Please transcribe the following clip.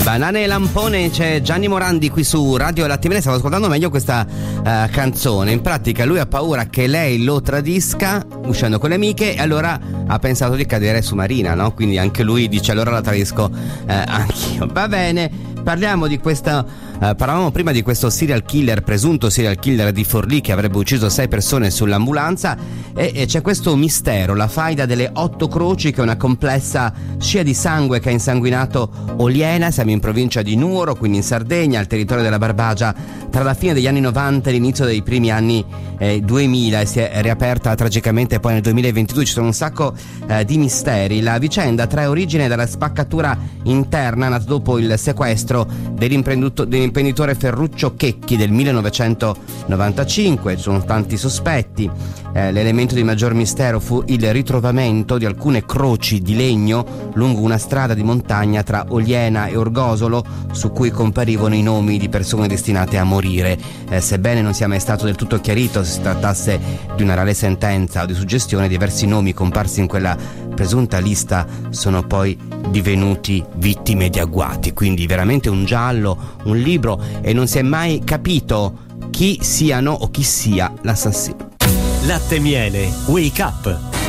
Banane e lampone, c'è Gianni Morandi qui su Radio Latte Miele. Stavo ascoltando meglio questa canzone. In pratica lui ha paura che lei lo tradisca uscendo con le amiche e allora ha pensato di cadere su Marina, no? Quindi anche lui dice allora la tradisco anch'io. Va bene. Parliamo di questa. Parlavamo prima di questo presunto serial killer di Forlì che avrebbe ucciso 6 persone sull'ambulanza e c'è questo mistero, la faida delle 8 croci, che è una complessa scia di sangue che ha insanguinato Oliena. Siamo in provincia di Nuoro, quindi in Sardegna, al territorio della Barbagia, tra la fine degli anni 90 e l'inizio dei primi anni 2000, e si è riaperta tragicamente poi nel 2022. Ci sono un sacco di misteri. La vicenda trae origine dalla spaccatura interna nata dopo il sequestro dell'imprenditore Ferruccio Checchi del 1995. Ci sono tanti sospetti. L'elemento di maggior mistero fu il ritrovamento di alcune croci di legno lungo una strada di montagna tra Oliena e Orgosolo, su cui comparivano i nomi di persone destinate a morire. Sebbene non sia mai stato del tutto chiarito se si trattasse di una reale sentenza o di suggestione, diversi nomi comparsi in quella presunta lista sono poi divenuti vittime di agguati. Quindi veramente un giallo, un libro, e non si è mai capito chi siano o chi sia l'assassino. Latte Miele, Wake Up.